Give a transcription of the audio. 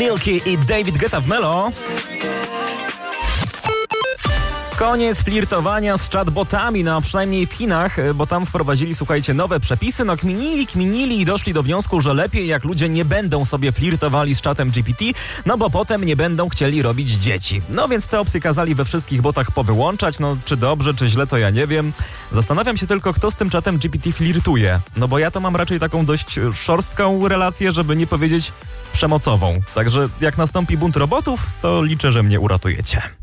Milky i David Guetta w Melo. Koniec flirtowania z chatbotami, no przynajmniej w Chinach, bo tam wprowadzili, słuchajcie, nowe przepisy. No kminili i doszli do wniosku, że lepiej jak ludzie nie będą sobie flirtowali z czatem GPT, no bo potem nie będą chcieli robić dzieci. No więc te opcje kazali we wszystkich botach powyłączać, no czy dobrze, czy źle, to ja nie wiem. Zastanawiam się tylko, kto z tym czatem GPT flirtuje. No bo ja to mam raczej taką dość szorstką relację, żeby nie powiedzieć przemocową. Także jak nastąpi bunt robotów, to liczę, że mnie uratujecie.